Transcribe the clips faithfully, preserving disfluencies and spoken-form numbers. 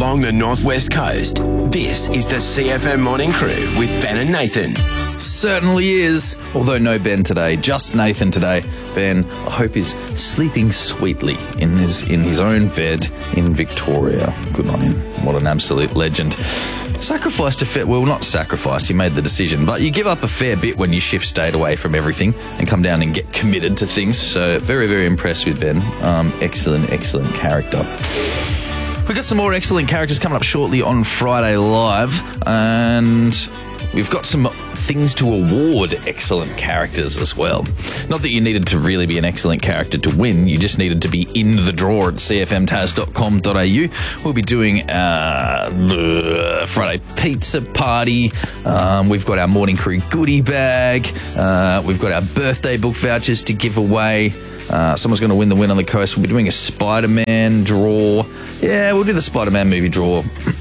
along the northwest coast. This is the C F M Morning Crew with Ben and Nathan. Certainly is. Although no Ben today, just Nathan today. Ben, I hope, is sleeping sweetly in his in his own bed in Victoria. Good on him. What an absolute legend. Sacrificed a fair, well, not sacrificed, he made the decision, but you give up a fair bit when you shift state away from everything and come down and get committed to things. So very, very impressed with Ben. Um, excellent, excellent character. We've got some more excellent characters coming up shortly on Friday Live, and we've got some things to award excellent characters as well. Not that you needed to really be an excellent character to win, you just needed to be in the draw at c f m taz dot com dot a u. We'll be doing uh, Friday pizza party, um, we've got our Morning Crew goodie bag, uh, we've got our birthday book vouchers to give away. Uh, someone's going to win the Win on the Coast. We'll be doing a Spider-Man draw. Yeah, we'll do the Spider-Man movie draw.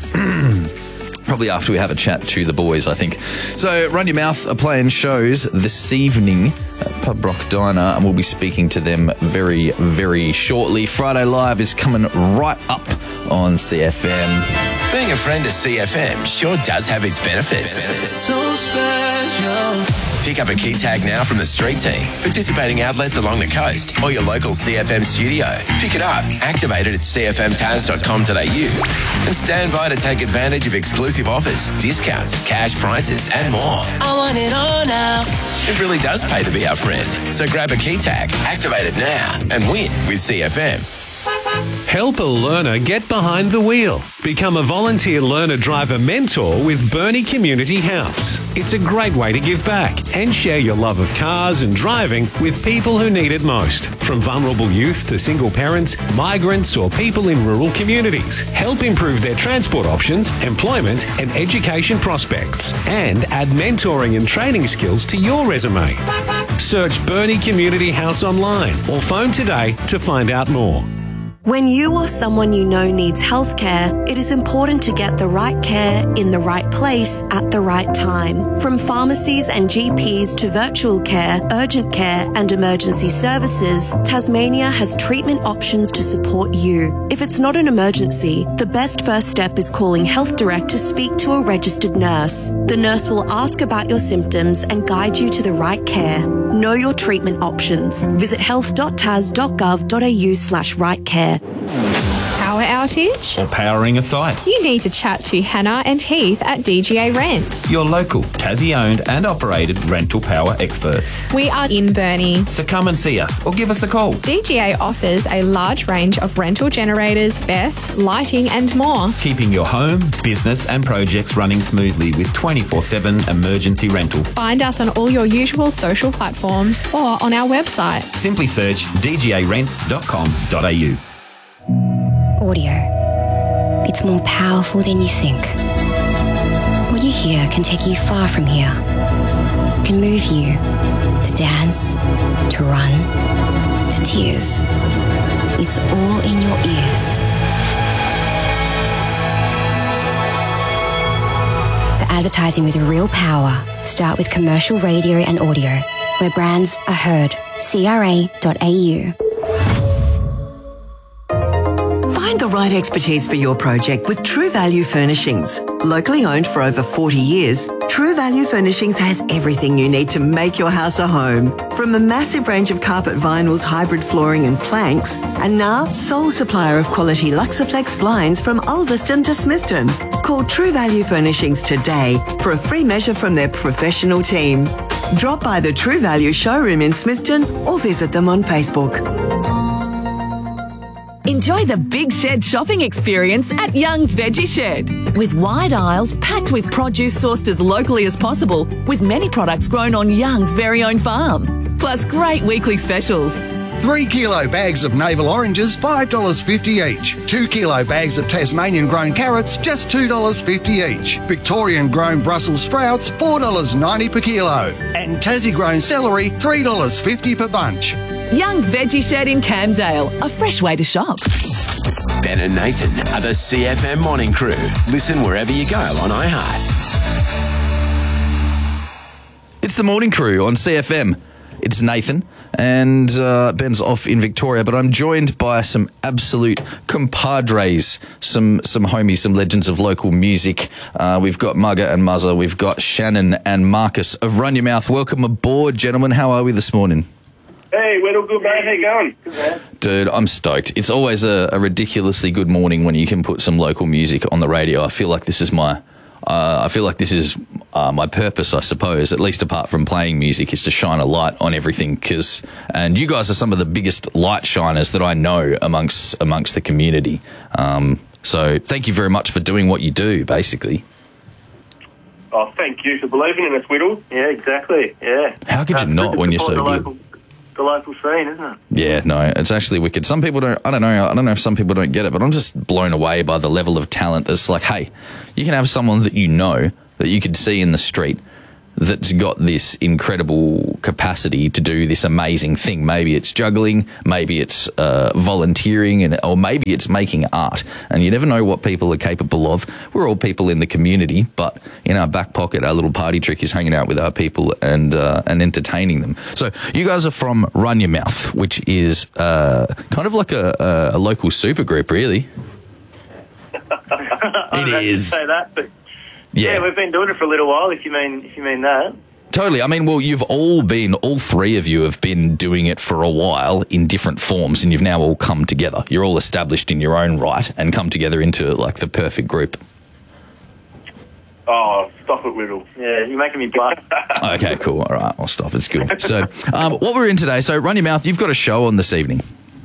Probably after we have a chat to the boys, I think. So, Run Your Mouth are playing shows this evening at Pub Rock Diner, and we'll be speaking to them very, very shortly. Friday Live is coming right up on C F M. Being a friend of C F M sure does have its benefits. benefits. So special. Pick up a key tag now from the street team, participating outlets along the coast, or your local C F M studio. Pick it up, activate it at c f m taz dot com dot a u, and stand by to take advantage of exclusive offers, discounts, cash prices, and more. I want it all now. It really does pay to be our friend. So grab a key tag, activate it now, and win with C F M. Help a learner get behind the wheel. Become a volunteer learner driver mentor with Burnie Community House. It's a great way to give back and share your love of cars and driving with people who need it most. From vulnerable youth to single parents, migrants or people in rural communities. Help improve their transport options, employment and education prospects. And add mentoring and training skills to your resume. Search Burnie Community House online or phone today to find out more. When you or someone you know needs healthcare, it is important to get the right care in the right place at the right time. From pharmacies and G Ps to virtual care, urgent care and emergency services, Tasmania has treatment options to support you. If it's not an emergency, the best first step is calling Health Direct to speak to a registered nurse. The nurse will ask about your symptoms and guide you to the right care. Know your treatment options. Visit health dot taz dot gov dot a u slash right care. Power outage? Or powering a site? You need to chat to Hannah and Heath at D G A Rent. Your local, Tassie-owned and operated rental power experts. We are in Burnie. So come and see us or give us a call. D G A offers a large range of rental generators, B E S, lighting and more. Keeping your home, business and projects running smoothly with twenty-four seven emergency rental. Find us on all your usual social platforms or on our website. Simply search d g a rent dot com dot a u. Audio. It's more powerful than you think. What you hear can take you far from here. It can move you to dance, to run, to tears. It's all in your ears. For advertising with real power, start with commercial radio and audio, where brands are heard. c r a dot a u. Find the right expertise for your project with True Value Furnishings. Locally owned for over forty years, True Value Furnishings has everything you need to make your house a home. From a massive range of carpet vinyls, hybrid flooring and planks, and now sole supplier of quality Luxaflex blinds from Ulverston to Smithton. Call True Value Furnishings today for a free measure from their professional team. Drop by the True Value showroom in Smithton or visit them on Facebook. Enjoy the Big Shed shopping experience at Young's Veggie Shed. With wide aisles packed with produce sourced as locally as possible, with many products grown on Young's very own farm. Plus great weekly specials. Three kilo bags of navel oranges, five dollars fifty each. Two kilo bags of Tasmanian grown carrots, just two dollars fifty each. Victorian grown Brussels sprouts, four dollars ninety per kilo. And Tassie grown celery, three dollars fifty per bunch. Young's Veggie Shed in Camdale, a fresh way to shop. Ben and Nathan are the C F M Morning Crew. Listen wherever you go on iHeart. It's the Morning Crew on C F M. It's Nathan. and uh, Ben's off in Victoria, but I'm joined by some absolute compadres, some some homies, some legends of local music. Uh, we've got Mugger and Muzzer, we've got Shannon and Marcus of Run Your Mouth. Welcome aboard, gentlemen. How are we this morning? Hey, we're all good, mate. How you going? Good, man. Dude, I'm stoked. It's always a, a ridiculously good morning when you can put some local music on the radio. I feel like this is my, uh, I feel like this is uh, my purpose, I suppose. At least apart from playing music, is to shine a light on everything. Cause, and you guys are some of the biggest light shiners that I know amongst amongst the community. Um, so thank you very much for doing what you do, basically. Oh, thank you for believing in us, Whittle. Yeah, exactly. Yeah. How could you not when you're so good? Local, the local scene, isn't it? Yeah, no, it's actually wicked. Some people don't, I don't know, I don't know if some people don't get it, but I'm just blown away by the level of talent that's like, hey, you can have someone that you know, that you could see in the street, that's got this incredible capacity to do this amazing thing. Maybe it's juggling, maybe it's uh, volunteering, and or maybe it's making art. And you never know what people are capable of. We're all people in the community, but in our back pocket, our little party trick is hanging out with our people and uh, and entertaining them. So you guys are from Run Your Mouth, which is uh, kind of like a, a, a local super group, really. It is. Say that, but yeah. yeah, we've been doing it for a little while. If you mean, if you mean that. Totally. I mean, well, you've all been, all three of you have been doing it for a while in different forms, and you've now all come together. You're all established in your own right and come together into like the perfect group. Oh, stop it, Whittle. Yeah, you're making me blush. Okay, cool. All right, I'll stop. It's good. So, um, what we're in today, so Run Your Mouth, you've got a show on this evening.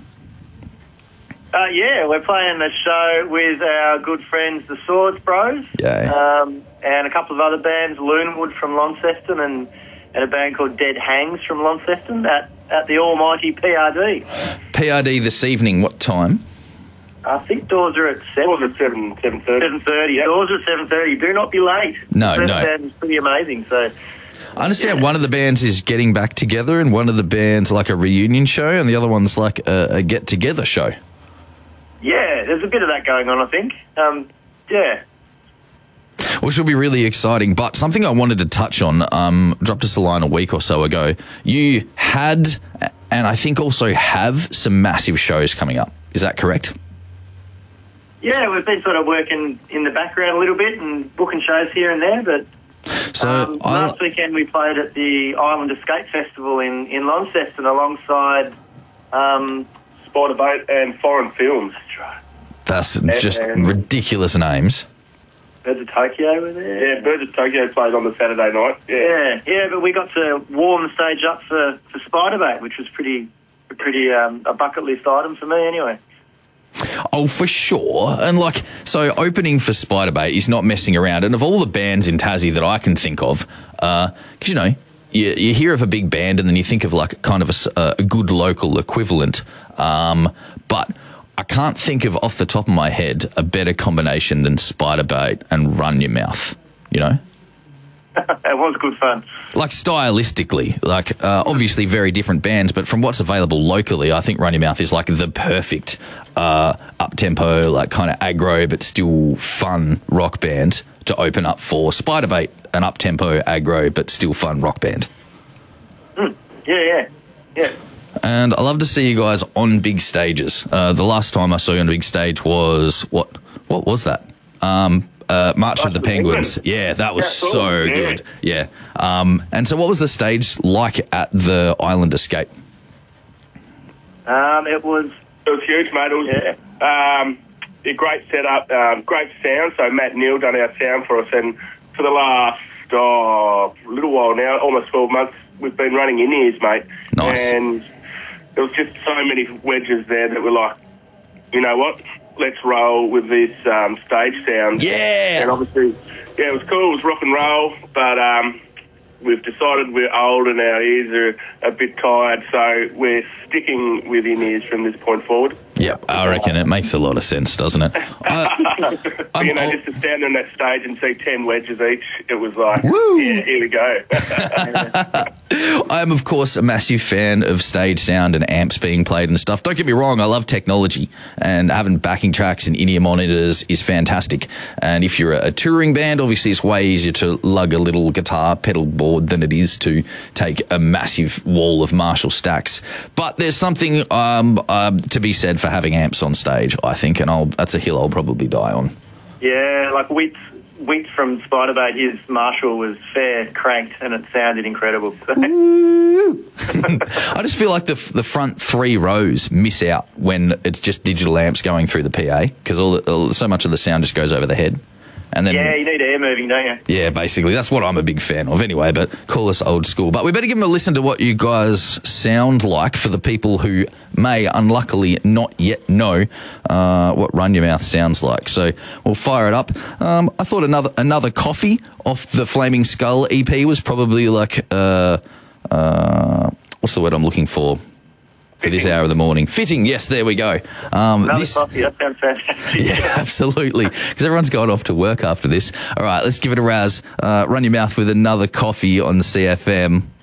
Uh, yeah, we're playing a show with our good friends, the Swords Bros. Yeah. Um, and a couple of other bands, Loonwood from Launceston and, and a band called Dead Hangs from Launceston at, at the almighty P R D. P R D this evening, what time? I think doors are at seven. Doors are at seven, seven thirty. Seven thirty. Yep. Doors are at seven thirty. Do not be late. No, the no. Band is pretty amazing. So, I understand one of the bands is getting back together, and one of the bands like a reunion show, and the other one's like a, a get together show. Yeah, there's a bit of that going on, I think. Um, yeah. Which will be really exciting. But something I wanted to touch on, um, dropped us a line a week or so ago. You had, and I think also have, some massive shows coming up. Is that correct? Yeah, we've been sort of working in the background a little bit and booking shows here and there, but so um, I, last weekend we played at the Island Escape Festival in, in Launceston alongside um, Spider Boat and Foreign Films. That's right. That's and, just and ridiculous names. Birds of Tokyo were there. Yeah, Birds of Tokyo played on the Saturday night. Yeah, yeah, yeah but we got to warm the stage up for, for Spider Boat, which was pretty, pretty um, a bucket list item for me anyway. Oh, for sure. And like, so opening for Spiderbait is not messing around. And of all the bands in Tassie that I can think of, because, uh, you know, you, you hear of a big band and then you think of like kind of a, a good local equivalent. Um, but I can't think of off the top of my head a better combination than Spiderbait and Run Your Mouth, you know? It was good fun. Like stylistically, like uh, obviously very different bands, but from what's available locally, I think Run Your Mouth is like the perfect uh, up-tempo, like kind of aggro but still fun rock band to open up for Spiderbait, an up-tempo, aggro but still fun rock band. Mm. Yeah, yeah, yeah. And I love to see you guys on big stages. Uh, the last time I saw you on a big stage was, what What was that? Um... Uh, March of the Penguins. Yeah, that was yeah, cool. so yeah. good. Yeah. Um, and so what was the stage like at the Island Escape? Um, it was... It was huge, mate. It was yeah. um, a great setup, um, great sound. So Matt Neal done our sound for us. And for the last oh, little while now, almost twelve months, we've been running in-ears, mate. Nice. And there was just so many wedges there that were like, you know what? Let's roll with this um, stage sound. Yeah. And obviously, yeah, it was cool. It was rock and roll, but um, we've decided we're old and our ears are a bit tired, so we're sticking with in-ears from this point forward. Yep, I reckon it makes a lot of sense, doesn't it? I, But, you know, I'm- just to stand on that stage and see ten wedges each, it was like, Woo! yeah, here we go. I am, of course, a massive fan of stage sound and amps being played and stuff. Don't get me wrong, I love technology, and having backing tracks and in-ear monitors is fantastic. And if you're a, a touring band, obviously it's way easier to lug a little guitar pedal board than it is to take a massive wall of Marshall stacks. But there's something um, um, to be said for having amps on stage, I think, and I'll, that's a hill I'll probably die on. Yeah, like Wit, Wit from Spiderbait, his Marshall was fair cranked and it sounded incredible. I just feel like the the front three rows miss out when it's just digital amps going through the P A, because all, the, all so much of the sound just goes over the head. And then, yeah, you need air moving, don't you? yeah, basically, that's what I'm a big fan of anyway, but call us old school. But we better give them a listen to what you guys sound like for the people who may unluckily not yet know uh, what Run Your Mouth sounds like. So we'll fire it up. Um, I thought another another coffee off the Flaming Skull E P was probably like, uh, uh, what's the word I'm looking for? For this hour of the morning. Fitting, yes, there we go. Um, Another this, coffee, that sounds fantastic. yeah, absolutely. Because everyone's going off to work after this. All right, let's give it a razz. Uh, Run Your Mouth with another coffee on the C F M.